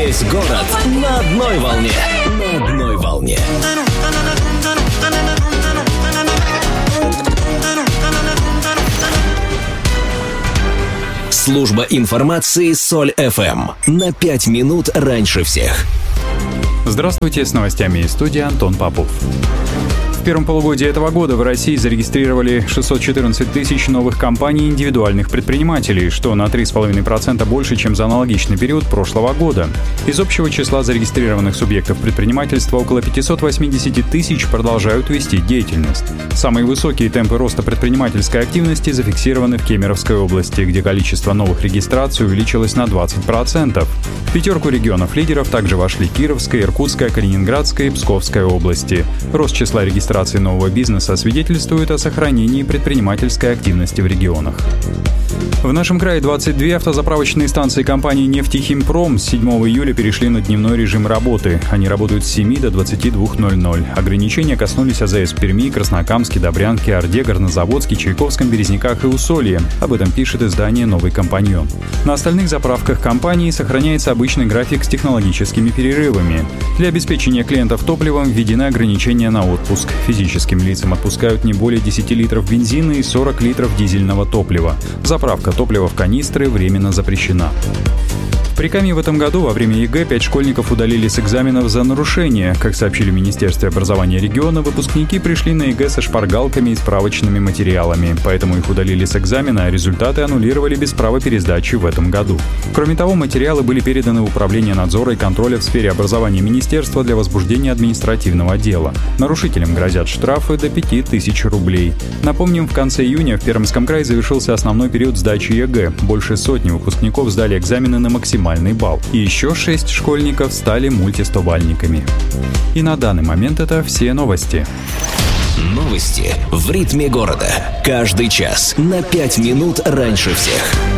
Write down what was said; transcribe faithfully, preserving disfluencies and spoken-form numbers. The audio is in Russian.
Весь город на одной волне. На одной волне. Служба информации Соль эф эм. На пять минут раньше всех. Здравствуйте, с новостями из студии Антон Попов. В первом полугодии этого года в России зарегистрировали шестьсот четырнадцать тысяч новых компаний индивидуальных предпринимателей, что на три целых пять десятых процента больше, чем за аналогичный период прошлого года. Из общего числа зарегистрированных субъектов предпринимательства около пятьсот восемьдесят тысяч продолжают вести деятельность. Самые высокие темпы роста предпринимательской активности зафиксированы в Кемеровской области, где количество новых регистраций увеличилось на двадцать процентов. В пятерку регионов-лидеров также вошли Кировская, Иркутская, Калининградская и Псковская области. Рост числа регистраций нового бизнеса свидетельствует о сохранении предпринимательской активности в регионах. В нашем крае двадцать две автозаправочные станции компании «Нефтехимпром» с седьмого июля перешли на дневной режим работы. Они работают с семи до двадцати двух ноль-ноль. Ограничения коснулись АЗС в Перми, Краснокамске, Добрянке, Орде, Горнозаводске, Чайковском, Березниках и Усолье. Об этом пишет издание «Новый компаньон». На остальных заправках компании сохраняется обычный график с технологическими перерывами. Для обеспечения клиентов топливом введены ограничения на отпуск. Физическим лицам отпускают не более десяти литров бензина и сорок литров дизельного топлива. Заправка топлива в канистры временно запрещена. В Прикамье в этом году во время ЕГЭ пять школьников удалили с экзаменов за нарушение. Как сообщили в Министерстве образования региона, выпускники пришли на ЕГЭ со шпаргалками и справочными материалами. Поэтому их удалили с экзамена, а результаты аннулировали без права пересдачи в этом году. Кроме того, материалы были переданы в Управление надзора и контроля в сфере образования Министерства для возбуждения административного дела. Нарушителям грозят штрафы до пяти тысяч рублей. Напомним, в конце июня в Пермском крае завершился основной период сдачи ЕГЭ. Больше сотни выпускников сдали экзамены на максимальный балл. И еще шесть школьников стали мультистобальниками. И на данный момент это все новости. Новости в ритме города. Каждый час на пять минут раньше всех.